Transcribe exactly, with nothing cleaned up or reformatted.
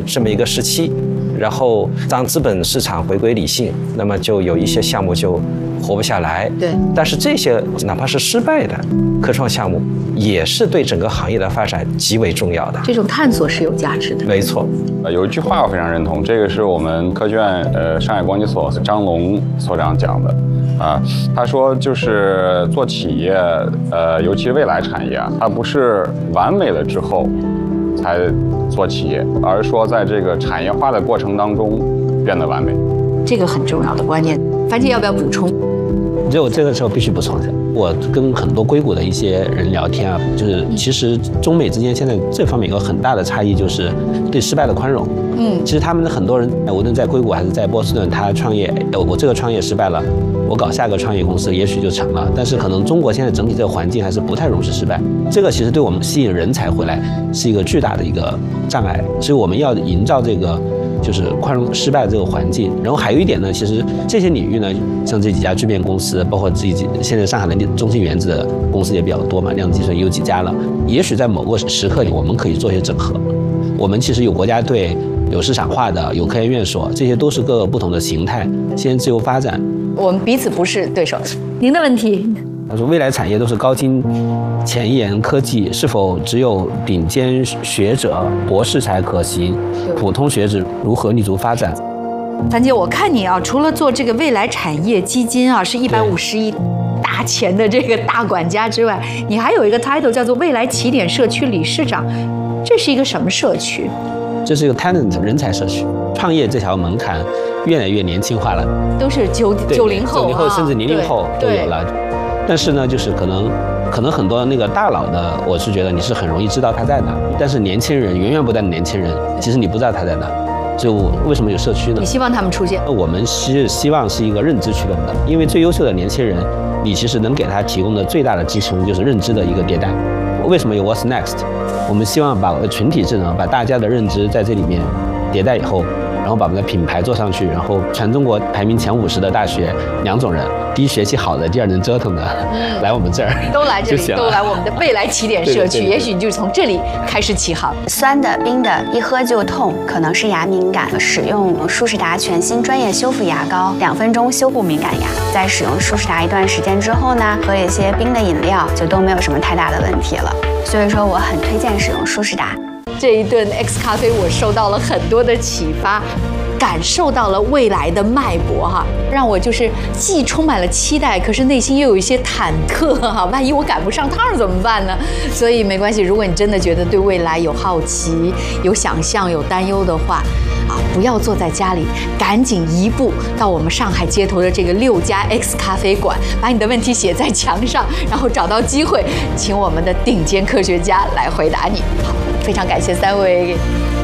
这么一个时期。然后当资本市场回归理性，那么就有一些项目就活不下来。 对， 但是这些哪怕是失败的科创项目，也是对整个行业的发展极为重要的。 这种探索是有价值的。 没错。 呃，有一句话我非常认同，这个是我们科学院呃上海光机所张龙所长讲的。啊，他说就是做企业，呃，尤其是未来产业啊，它不是完美了之后才做企业，而是说在这个产业化的过程当中变得完美。 这个很重要的观念。樊姐要不要补充？ 就我这个时候必须补充一下，我跟很多硅谷的一些人聊天啊，就是其实中美之间现在这方面有个很大的差异，就是对失败的宽容。嗯，其实他们的很多人，无论在硅谷还是在波士顿，他创业，我这个创业失败了，我搞下个创业公司也许就成了。但是可能中国现在整体这个环境还是不太容许失败，这个其实对我们吸引人才回来是一个巨大的一个障碍，所以我们要营造这个就是宽容失败的这个环境。然后还有一点呢，其实这些领域呢，像这几家聚变公司，包括自己现在上海的中芯原子的公司也比较多嘛，量子计算有几家了。也许在某个时刻里，我们可以做一些整合。我们其实有国家队，有市场化的，有科研院所，这些都是各个不同的形态，先自由发展。 我们彼此不是对手。您的问题？ 他说，未来产业都是高精前沿科技，是否只有顶尖学者、博士才可行？普通学子如何立足发展？ 樊姐，我看你啊，除了做这个未来产业基金啊，是一百五十亿大钱的这个大管家之外，你还有一个 title 叫做未来起点社区理事长，这是一个什么社区？ 这是一个 talent 人才社区，创业这条门槛越来越年轻化了， 都是九九零后、 九零后甚至零零后都有了。但是呢，就是可能可能很多那个大佬的，我是觉得你是很容易知道他在哪，但是年轻人源源不断的年轻人，其实你不知道他在哪。就为什么有社区呢？ 你希望他们出现？ 我们是希望是一个认知驱动的，因为最优秀的年轻人，你其实能给他提供的最大的支撑就是认知的一个迭代。为什么有 What's Next？ 我们希望把群体智能，把大家的认知在这里面迭代以后，然后把我们的品牌做上去，然后全中国排名前五十的大学，两种人，第一学习好的，第二能折腾的，嗯、来我们这儿都来这里，都来我们的未来起点社区。也许你就从这里开始起航。 酸的、冰的，一喝就痛，可能是牙敏感。使用舒适达全新专业修复牙膏，两分钟修复敏感牙。在使用舒适达一段时间之后呢，喝一些冰的饮料，就都没有什么太大的问题了。所以说，我很推荐使用舒适达。 这一顿 X 咖啡，我受到了很多的启发，感受到了未来的脉搏哈，让我就是既充满了期待，可是内心又有一些忐忑哈，万一我赶不上趟怎么办呢？所以没关系，如果你真的觉得对未来有好奇、有想象、有担忧的话，啊，不要坐在家里，赶紧移步到我们上海街头的这个六家 X 咖啡馆，把你的问题写在墙上，然后找到机会，请我们的顶尖科学家来回答你。好，非常感谢三位。